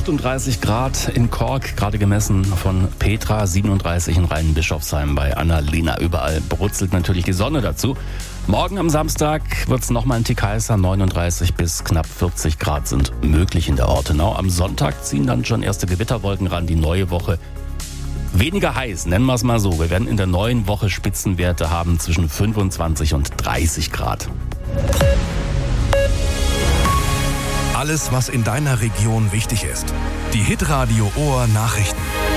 38 Grad in Kork, gerade gemessen von Petra, 37 in Rheinbischofsheim bei Annalena. Überall brutzelt natürlich die Sonne dazu. Morgen am Samstag wird es nochmal ein Tick heißer, 39 bis knapp 40 Grad sind möglich in der Ortenau. Am Sonntag ziehen dann schon erste Gewitterwolken ran, die neue Woche weniger heiß, nennen wir es mal so. Wir werden in der neuen Woche Spitzenwerte haben zwischen 25 und 30 Grad. Alles, was in deiner Region wichtig ist. Die Hitradio Ohr Nachrichten.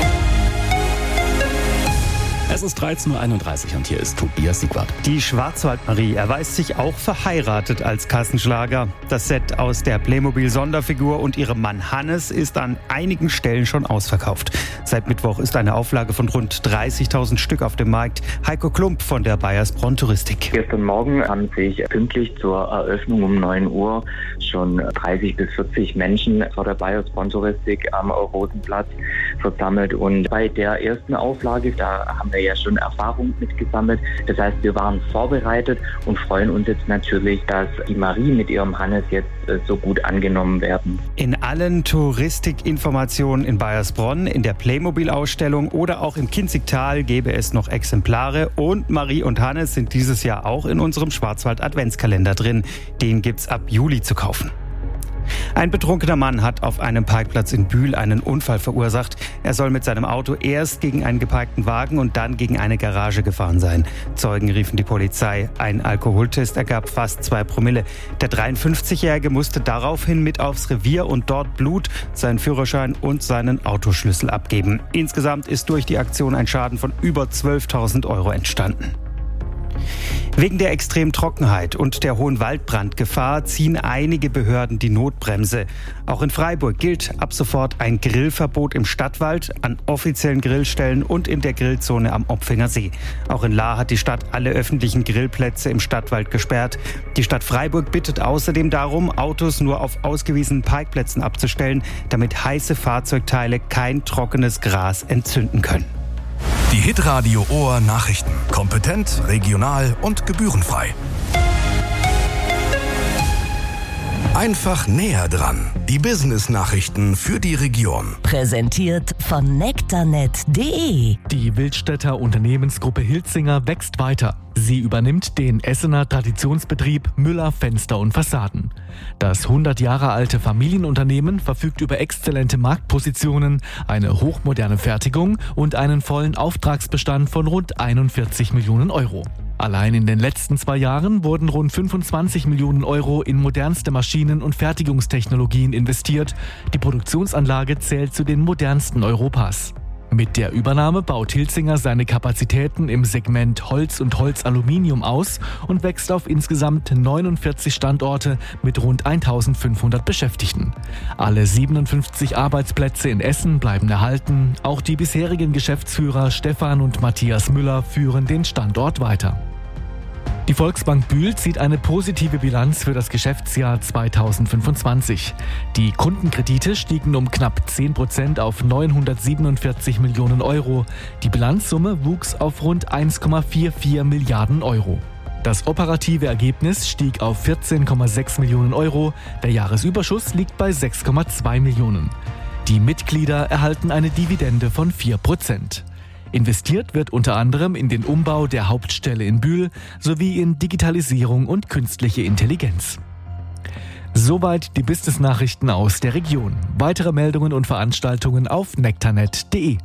Es ist 13.31 Uhr und hier ist Tobias Siegwart. Die Schwarzwaldmarie erweist sich auch verheiratet als Kassenschlager. Das Set aus der Playmobil-Sonderfigur und ihrem Mann Hannes ist an einigen Stellen schon ausverkauft. Seit Mittwoch ist eine Auflage von rund 30.000 Stück auf dem Markt. Heiko Klump von der Bayersbronn Touristik. Gestern Morgen haben sich pünktlich zur Eröffnung um 9 Uhr schon 30 bis 40 Menschen vor der Bayersbronn Touristik am Rosenplatz versammelt. Und bei der ersten Auflage, da haben wir ja schon Erfahrung mitgesammelt. Das heißt, wir waren vorbereitet und freuen uns jetzt natürlich, dass die Marie mit ihrem Hannes jetzt so gut angenommen werden. In allen Touristikinformationen in Bayersbronn, in der Playmobil-Ausstellung oder auch im Kinzigtal gäbe es noch Exemplare und Marie und Hannes sind dieses Jahr auch in unserem Schwarzwald-Adventskalender drin. Den gibt's ab Juli zu kaufen. Ein betrunkener Mann hat auf einem Parkplatz in Bühl einen Unfall verursacht. Er soll mit seinem Auto erst gegen einen geparkten Wagen und dann gegen eine Garage gefahren sein. Zeugen riefen die Polizei. Ein Alkoholtest ergab fast 2 Promille. Der 53-Jährige musste daraufhin mit aufs Revier und dort Blut, seinen Führerschein und seinen Autoschlüssel abgeben. Insgesamt ist durch die Aktion ein Schaden von über 12.000 Euro entstanden. Wegen der extremen Trockenheit und der hohen Waldbrandgefahr ziehen einige Behörden die Notbremse. Auch in Freiburg gilt ab sofort ein Grillverbot im Stadtwald, an offiziellen Grillstellen und in der Grillzone am Opfinger See. Auch in Lahr hat die Stadt alle öffentlichen Grillplätze im Stadtwald gesperrt. Die Stadt Freiburg bittet außerdem darum, Autos nur auf ausgewiesenen Parkplätzen abzustellen, damit heiße Fahrzeugteile kein trockenes Gras entzünden können. Die Hitradio Ohr Nachrichten. Kompetent, regional und gebührenfrei. Einfach näher dran. Die Business-Nachrichten für die Region. Präsentiert von nektarnet.de. Die Wildstädter Unternehmensgruppe Hilzinger wächst weiter. Sie übernimmt den Essener Traditionsbetrieb Müller Fenster und Fassaden. Das 100 Jahre alte Familienunternehmen verfügt über exzellente Marktpositionen, eine hochmoderne Fertigung und einen vollen Auftragsbestand von rund 41 Millionen Euro. Allein in den letzten 2 Jahren wurden rund 25 Millionen Euro in modernste Maschinen und Fertigungstechnologien investiert. Die Produktionsanlage zählt zu den modernsten Europas. Mit der Übernahme baut Hilzinger seine Kapazitäten im Segment Holz und Holzaluminium aus und wächst auf insgesamt 49 Standorte mit rund 1.500 Beschäftigten. Alle 57 Arbeitsplätze in Essen bleiben erhalten. Auch die bisherigen Geschäftsführer Stefan und Matthias Müller führen den Standort weiter. Die Volksbank Bühl zieht eine positive Bilanz für das Geschäftsjahr 2025. Die Kundenkredite stiegen um knapp 10% auf 947 Millionen Euro. Die Bilanzsumme wuchs auf rund 1,44 Milliarden Euro. Das operative Ergebnis stieg auf 14,6 Millionen Euro. Der Jahresüberschuss liegt bei 6,2 Millionen. Die Mitglieder erhalten eine Dividende von 4%. Investiert wird unter anderem in den Umbau der Hauptstelle in Bühl sowie in Digitalisierung und künstliche Intelligenz. Soweit die Business-Nachrichten aus der Region. Weitere Meldungen und Veranstaltungen auf nektarnet.de.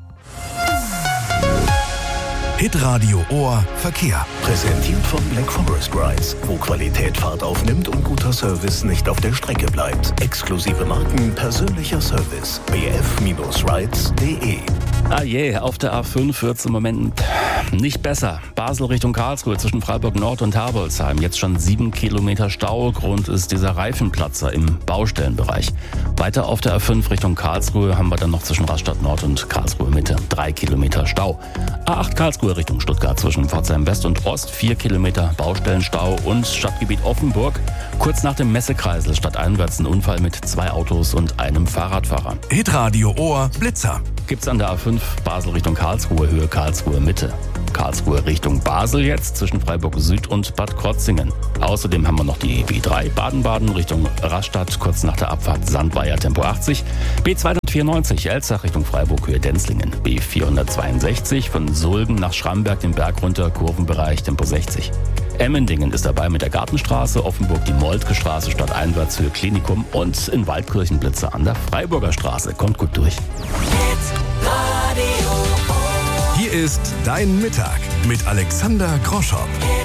Hitradio Ohr Verkehr. Präsentiert von Black Forest Rides, wo Qualität Fahrt aufnimmt und guter Service nicht auf der Strecke bleibt. Exklusive Marken, persönlicher Service. bf-rides.de. Ah je, auf der A5 wird es im Moment nicht besser. Basel Richtung Karlsruhe zwischen Freiburg Nord und Herbolzheim. Jetzt schon 7 Kilometer Stau. Grund ist dieser Reifenplatzer im Baustellenbereich. Weiter auf der A5 Richtung Karlsruhe haben wir dann noch zwischen Rastatt Nord und Karlsruhe Mitte 3 Kilometer Stau. A8 Karlsruhe Richtung Stuttgart zwischen Pforzheim West und Ost 4 Kilometer Baustellenstau und Stadtgebiet Offenburg. Kurz nach dem Messekreisel stadteinwärts ein Unfall mit 2 Autos und einem Fahrradfahrer. Hitradio Ohr Blitzer. Gibt's an der A5 Basel Richtung Karlsruhe, Höhe Karlsruhe Mitte. Karlsruhe Richtung Basel jetzt zwischen Freiburg Süd und Bad Krotzingen. Außerdem haben wir noch die B3 Baden-Baden Richtung Rastatt, kurz nach der Abfahrt Sandweier Tempo 80. B2 A194 Elzach Richtung Freiburg Höhe Denzlingen. B462 von Sulgen nach Schramberg den Berg runter, Kurvenbereich Tempo 60. Emmendingen ist dabei mit der Gartenstraße, Offenburg die Moltke Straße stadteinwärts Höhe Klinikum und in Waldkirchen Blitzer an der Freiburger Straße. Kommt gut durch. Hier ist Dein Mittag mit Alexander Groschow.